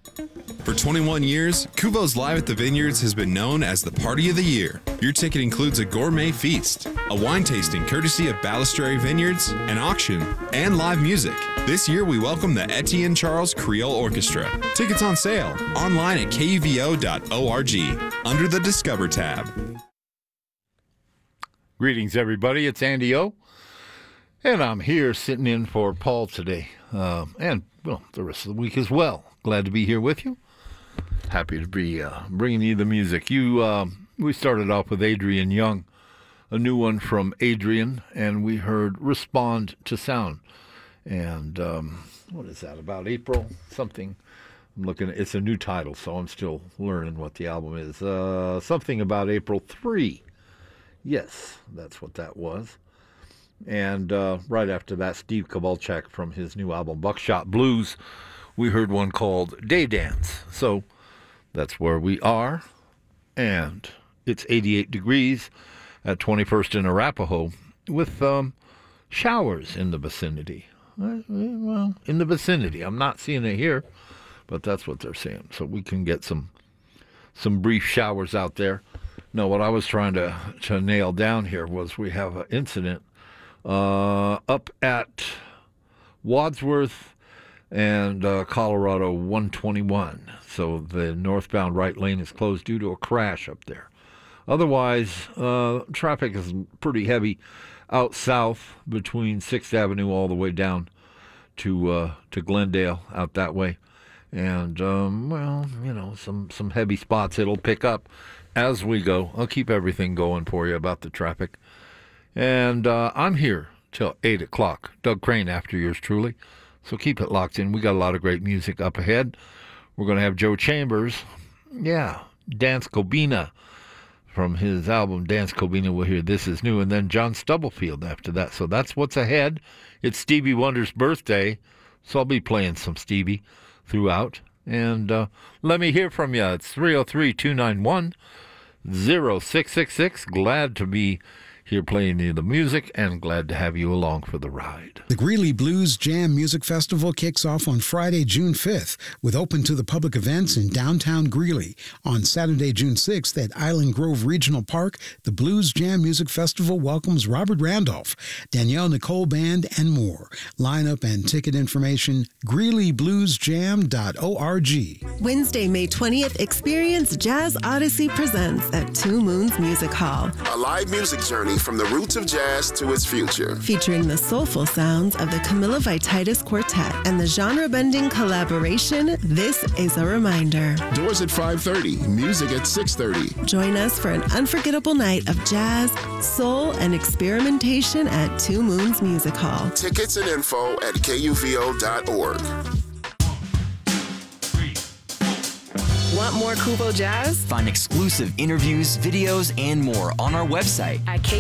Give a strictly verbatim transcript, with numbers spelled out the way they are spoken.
For twenty-one years, Kuvo's Live at the Vineyards has been known as the party of the year. Your ticket includes a gourmet feast, a wine tasting courtesy of Balistrary Vineyards, an auction, and live music. This year, we welcome the Etienne Charles Creole Orchestra. Tickets on sale online at K U V O dot org under the Discover tab. Greetings, everybody. It's Andy O, and I'm here sitting in for Paul today, um, and well, the rest of the week as well. Glad to be here with you. Happy to be uh, bringing you the music. You, um, we started off with Adrian Young, a new one from Adrian, and we heard "Respond to Sound." And um, what is that about? April something. I'm looking. At, it's a new title, so I'm still learning what the album is. Uh, something about April three. Yes, that's what that was. And uh, right after that, Steve Kovalchuk from his new album Buckshot Blues. We heard one called Day Dance. So that's where we are. And it's eighty-eight degrees at twenty-first in Arapahoe with um, showers in the vicinity. Well, in the vicinity. I'm not seeing it here, but that's what they're saying. So we can get some some brief showers out there. No, what I was trying to, to nail down here was we have an incident uh, up at Wadsworth and uh, Colorado one twenty-one. So the northbound right lane is closed due to a crash up there. Otherwise, uh, traffic is pretty heavy out south between sixth Avenue all the way down to uh, to Glendale out that way. And, um, well, you know, some, some heavy spots it'll pick up as we go. I'll keep everything going for you about the traffic. And uh, I'm here till eight o'clock. Doug Crane after yours truly. So keep it locked in. We got a lot of great music up ahead. We're going to have Joe Chambers. Yeah, Dance Kobina from his album Dance Kobina. We'll hear This Is New. And then John Stubblefield after that. So that's what's ahead. It's Stevie Wonder's birthday. So I'll be playing some Stevie throughout. And uh, let me hear from you. It's three oh three, two nine one, oh six six six. Glad to be here playing you the music, and glad to have you along for the ride. The Greeley Blues Jam Music Festival kicks off on Friday, June fifth, with open to the public events in downtown Greeley. On Saturday, June sixth, at Island Grove Regional Park, the Blues Jam Music Festival welcomes Robert Randolph, Danielle Nicole Band, and more. Lineup and ticket information, greeley blues jam dot org. Wednesday, May twentieth, experience Jazz Odyssey Presents at Two Moons Music Hall. A live music journey from the roots of jazz to its future. Featuring the soulful sounds of the Camilla Vititis Quartet and the genre-bending collaboration, This Is a Reminder. Doors at five thirty, music at six thirty. Join us for an unforgettable night of jazz, soul, and experimentation at Two Moons Music Hall. Tickets and info at K U V O dot org. Want more Kuvo Jazz? Find exclusive interviews, videos, and more on our website At K